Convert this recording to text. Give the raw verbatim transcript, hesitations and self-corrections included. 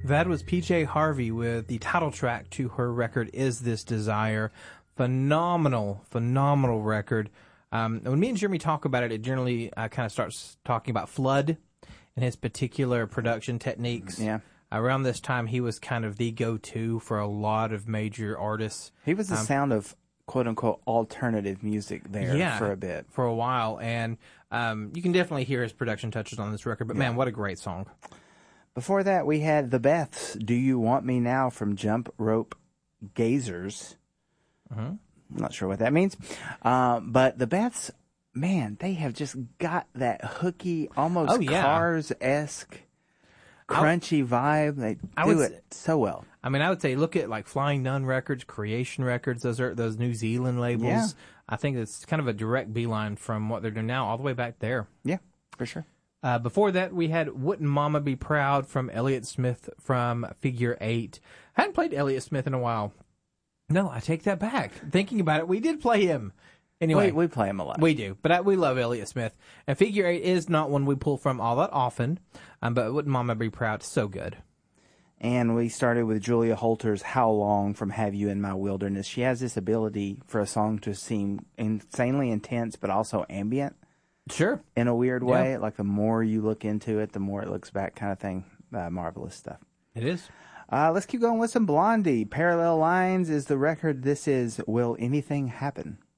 That was P J Harvey with the title track to her record, Is This Desire. Phenomenal, phenomenal record. Um, when me and Jeremy talk about it, it generally uh, kind of starts talking about Flood and his particular production techniques. Yeah. Around this time, he was kind of the go-to for a lot of major artists. He was the um, sound of quote-unquote alternative music there yeah, for a bit. For a while. And um, you can definitely hear his production touches on this record. But, man, Yeah. what a great song. Before that, we had The Beths, Do You Want Me Now from Jump Rope Gazers. Mm-hmm. I'm not sure what that means. Um, but The Beths, man, they have just got that hooky, almost Oh, yeah. Cars-esque, crunchy vibe. They I do would it so well. I mean, I would say look at like Flying Nun Records, Creation Records. Those are those New Zealand labels. Yeah. I think it's kind of a direct beeline from what they're doing now all the way back there. Yeah, for sure. Uh, before that, we had Wouldn't Mama Be Proud from Elliott Smith from Figure Eight. I hadn't played Elliott Smith in a while. No, I take that back. Thinking about it, we did play him. Anyway, we, we play him a lot. We do, but I, we love Elliott Smith. And Figure Eight is not one we pull from all that often, um, but Wouldn't Mama Be Proud? So good. And we started with Julia Holter's How Long from Have You in My Wilderness. She has this ability for a song to seem insanely intense, but also ambient. Sure. In a weird way. Yeah. Like the more you look into it, the more it looks back kind of thing. Uh, marvelous stuff. It is. Uh, let's keep going with some Blondie. Parallel Lines is the record. This is Will Anything Happen?